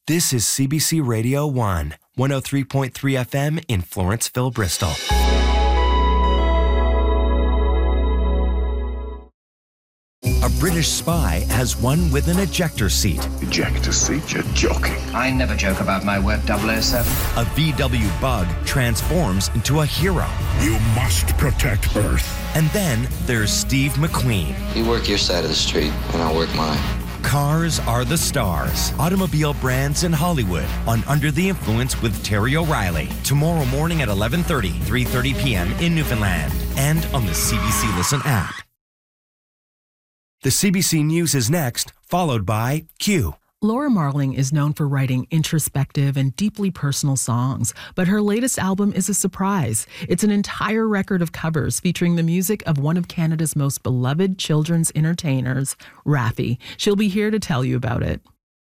This is CBC Radio 1, 103.3 FM in Florenceville, Bristol. A British spy has one with an ejector seat. Ejector seat? You're joking. I never joke about my work, 007. A VW bug transforms into a hero. You must protect Earth. And then there's Steve McQueen. You work your side of the street, and I'll work mine. Cars are the stars. Automobile brands in Hollywood on Under the Influence with Terry O'Reilly. Tomorrow morning at 11:30, 3:30 p.m. in Newfoundland. And on the CBC Listen app. The CBC News is next, followed by Q. Laura Marling is known for writing introspective and deeply personal songs, but her latest album is a surprise. It's an entire record of covers featuring the music of one of Canada's most beloved children's entertainers, Raffi. She'll be here to tell you about it.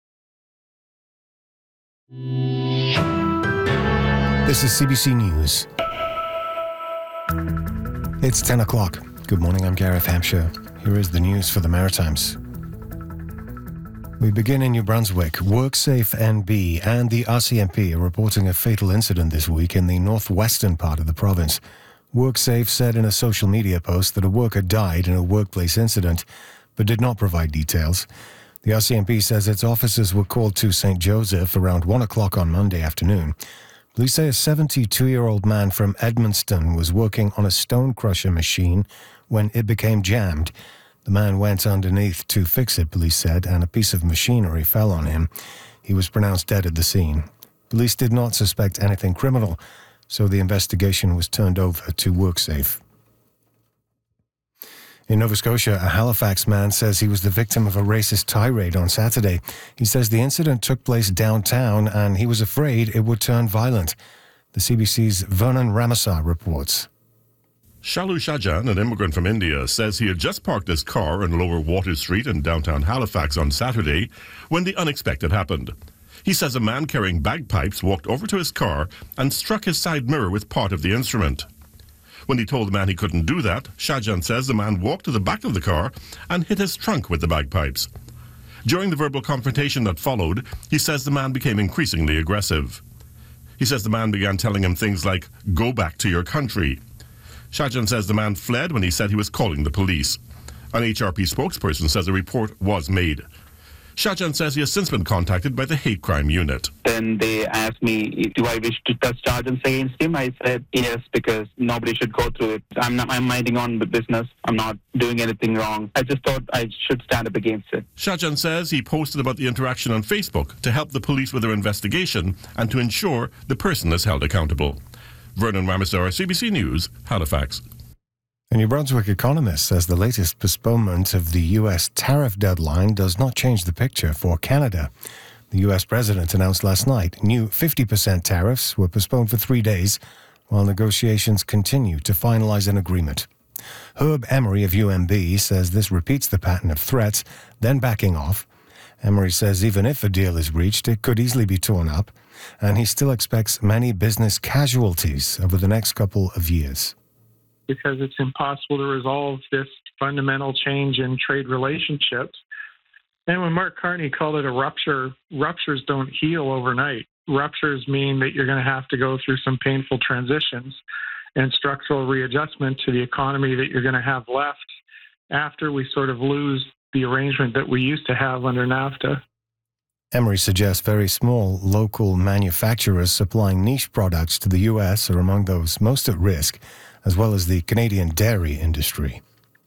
This is CBC News. It's 10 o'clock. Good morning, I'm Gareth Hampshire. Here is the news for the Maritimes. We begin in New Brunswick. WorkSafe NB and the RCMP are reporting a fatal incident this week in the northwestern part of the province. WorkSafe said in a social media post that a worker died in a workplace incident, but did not provide details. The RCMP says its officers were called to St. Joseph around 1 o'clock on Monday afternoon. Police say a 72-year-old man from Edmundston was working on a stone crusher machine when it became jammed. The man went underneath to fix it, police said, and a piece of machinery fell on him. He was pronounced dead at the scene. Police did not suspect anything criminal, so the investigation was turned over to WorkSafe. In Nova Scotia, a Halifax man says he was the victim of a racist tirade on Saturday. He says the incident took place downtown and he was afraid it would turn violent. The CBC's Vernon Ramasar reports. Shalu Shahjan, an immigrant from India, says he had just parked his car in Lower Water Street in downtown Halifax on Saturday when the unexpected happened. He says a man carrying bagpipes walked over to his car and struck his side mirror with part of the instrument. When he told the man he couldn't do that, Shahjan says the man walked to the back of the car and hit his trunk with the bagpipes. During the verbal confrontation that followed, he says the man became increasingly aggressive. He says the man began telling him things like, "Go back to your country." Shahjan says the man fled when he said he was calling the police. An HRP spokesperson says a report was made. Shahjan says he has since been contacted by the hate crime unit. Then they asked me, do I wish to press charges against him? I said yes, because nobody should go through it. I'm minding on the business. I'm not doing anything wrong. I just thought I should stand up against it. Shahjan says he posted about the interaction on Facebook to help the police with their investigation and to ensure the person is held accountable. Vernon Ramasar, CBC News, Halifax. A New Brunswick economist says the latest postponement of the U.S. tariff deadline does not change the picture for Canada. The U.S. president announced last night new 50% tariffs were postponed for 3 days while negotiations continue to finalize an agreement. Herb Emery of UMB says this repeats the pattern of threats, then backing off. Emery says even if a deal is reached, it could easily be torn up, and he still expects many business casualties over the next couple of years. Because it's impossible to resolve this fundamental change in trade relationships. And when Mark Carney called it a rupture, ruptures don't heal overnight. Ruptures mean that you're going to have to go through some painful transitions and structural readjustment to the economy that you're going to have left after we sort of lose the arrangement that we used to have under NAFTA. Emery suggests very small local manufacturers supplying niche products to the U.S. are among those most at risk, as well as the Canadian dairy industry.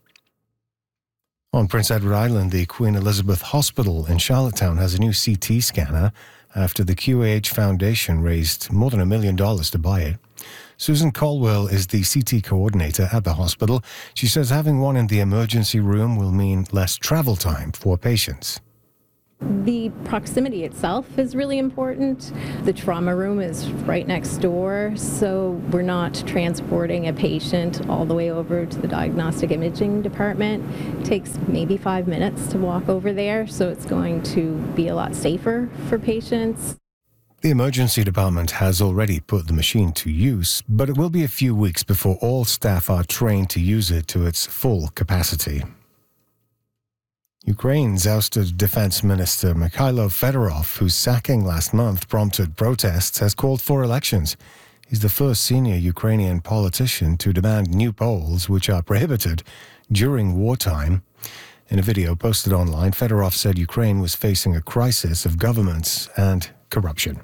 On Prince Edward Island, the Queen Elizabeth Hospital in Charlottetown has a new CT scanner after the QAH Foundation raised more than $1 million to buy it. Susan Colwell is the CT coordinator at the hospital. She says having one in the emergency room will mean less travel time for patients. The proximity itself is really important. The trauma room is right next door, so we're not transporting a patient all the way over to the diagnostic imaging department. It takes maybe 5 minutes to walk over there, so it's going to be a lot safer for patients. The emergency department has already put the machine to use, but it will be a few weeks before all staff are trained to use it to its full capacity. Ukraine's ousted Defense Minister Mikhailo Fedorov, whose sacking last month prompted protests, has called for elections. He's the first senior Ukrainian politician to demand new polls, which are prohibited during wartime. In a video posted online, Fedorov said Ukraine was facing a crisis of governments and corruption.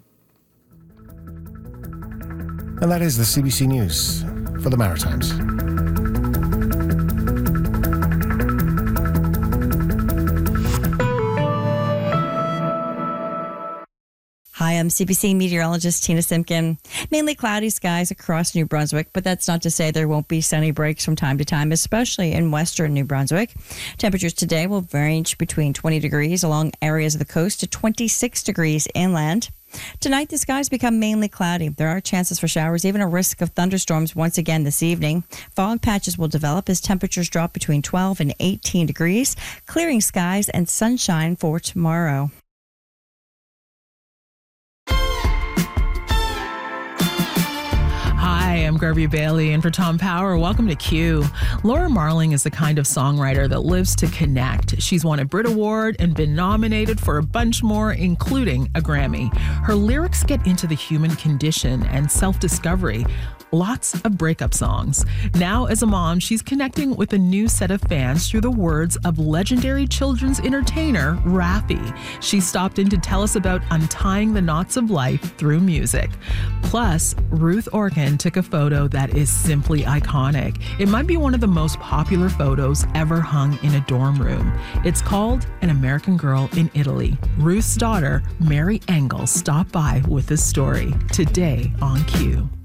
And that is the CBC News for the Maritimes. Hi, I'm CBC meteorologist Tina Simpkin. Mainly cloudy skies across New Brunswick, but that's not to say there won't be sunny breaks from time to time, especially in western New Brunswick. Temperatures today will range between 20 degrees along areas of the coast to 26 degrees inland. Tonight, the skies become mainly cloudy. There are chances for showers, even a risk of thunderstorms once again this evening. Fog patches will develop as temperatures drop between 12 and 18 degrees, clearing skies and sunshine for tomorrow. Hi, I'm Garvey Bailey, and for Tom Power, welcome to Q. Laura Marling is the kind of songwriter that lives to connect. She's won a Brit Award and been nominated for a bunch more, including a Grammy. Her lyrics get into the human condition and self-discovery. Lots of breakup songs. Now, as a mom, she's connecting with a new set of fans through the words of legendary children's entertainer, Raffi. She stopped in to tell us about untying the knots of life through music. Plus, Ruth Orkin took a photo that is simply iconic. It might be one of the most popular photos ever hung in a dorm room. It's called An American Girl in Italy. Ruth's daughter, Mary Engel, stopped by with this story today on Q.